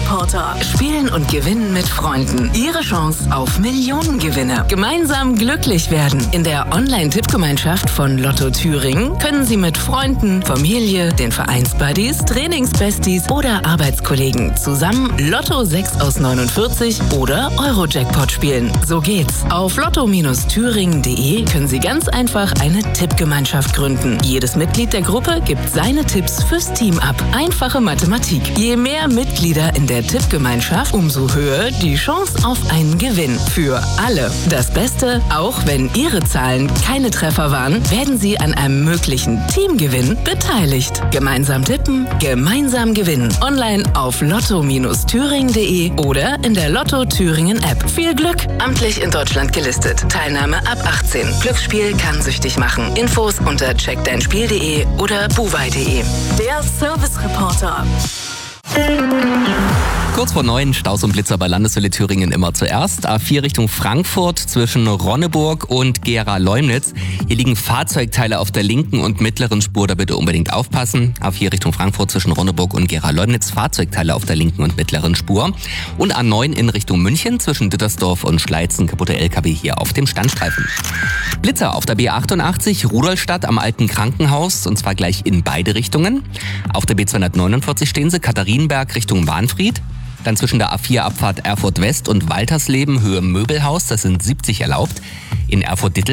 Service-Reporter. Spielen und gewinnen mit Freunden. Ihre Chance auf Millionengewinne. Gemeinsam glücklich werden. In der Online-Tippgemeinschaft von Lotto Thüringen können Sie mit Freunden, Familie, den Vereinsbuddies, Trainingsbesties oder Arbeitskollegen zusammen Lotto 6 aus 49 oder Euro-Jackpot spielen. So geht's. Auf lotto-thüringen.de können Sie ganz einfach eine Tippgemeinschaft gründen. Jedes Mitglied der Gruppe gibt seine Tipps fürs Team ab. Einfache Mathematik. Je mehr Mitglieder in der Tippgemeinschaft, umso höher die Chance auf einen Gewinn. Für alle. Das Beste, auch wenn Ihre Zahlen keine Treffer waren, werden Sie an einem möglichen Teamgewinn beteiligt. Gemeinsam tippen, gemeinsam gewinnen. Online auf lotto-thüringen.de oder in der Lotto Thüringen App. Viel Glück! Amtlich in Deutschland gelistet. Teilnahme ab 18. Glücksspiel kann süchtig machen. Infos unter checkdeinspiel.de oder buwei.de. Der Service-Reporter. Kurz vor 9, Staus und Blitzer bei Landeshölle Thüringen immer zuerst. A4 Richtung Frankfurt zwischen Ronneburg und Gera-Leumnitz. Hier liegen Fahrzeugteile auf der linken und mittleren Spur, da bitte unbedingt aufpassen. A4 Richtung Frankfurt zwischen Ronneburg und Gera-Leumnitz. Fahrzeugteile auf der linken und mittleren Spur. Und A9 in Richtung München zwischen Dittersdorf und Schleizen. Kaputte LKW hier auf dem Standstreifen. Blitzer auf der B88 Rudolstadt am alten Krankenhaus, und zwar gleich in beide Richtungen. Auf der B249 stehen sie, Katharinenberg Richtung Wahnfried. Dann zwischen der A4 Abfahrt Erfurt West und Waltersleben Höhe Möbelhaus, das sind 70 erlaubt. In Erfurt-Dittel